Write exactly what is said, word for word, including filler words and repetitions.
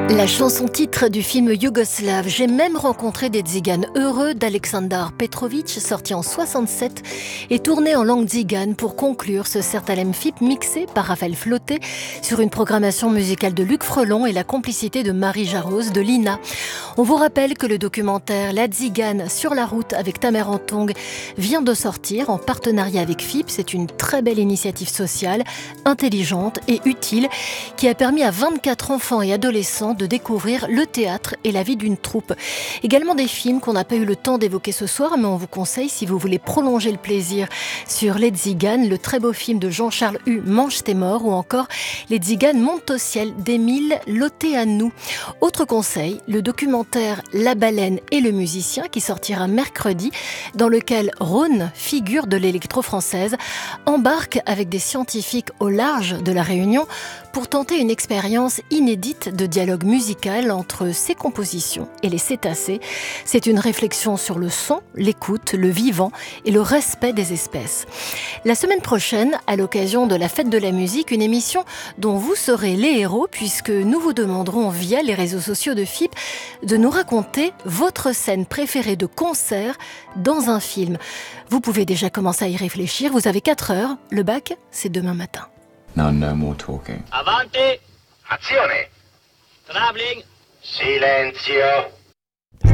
La chanson-titre du film yougoslave « J'ai même rencontré des tziganes heureux » d'Aleksandar Petrovic, sorti en soixante-sept et tourné en langue tzigane pour conclure ce Sertalem F I P mixé par Raphaël Flauté sur une programmation musicale de Luc Frelon et la complicité de Marie Jarose de Lina. On vous rappelle que le documentaire La Tzigane sur la route avec Tamer Antong vient de sortir en partenariat avec F I P. C'est une très belle initiative sociale, intelligente et utile qui a permis à vingt-quatre enfants et adolescents de découvrir le théâtre et la vie d'une troupe. Également des films qu'on n'a pas eu le temps d'évoquer ce soir, mais on vous conseille, si vous voulez prolonger le plaisir, sur Les Tziganes, le très beau film de Jean-Charles Hue, Mange tes morts, ou encore Les Tziganes montent au ciel d'Émile Loteanu. Autre conseil, le documentaire La baleine et le musicien, qui sortira mercredi, dans lequel Rhône, figure de l'électro-française, embarque avec des scientifiques au large de la Réunion pour tenter une expérience inédite de dialogue musical entre ses compositions et les cétacés. C'est une réflexion sur le son, l'écoute, le vivant et le respect des espèces. La semaine prochaine, à l'occasion de la fête de la musique, une émission dont vous serez les héros, puisque nous vous demanderons via les réseaux sociaux de F I P de nous raconter votre scène préférée de concert dans un film. Vous pouvez déjà commencer à y réfléchir, vous avez quatre heures, le bac c'est demain matin. Now no more talking. Avanti! Azione! Travelling! Silenzio!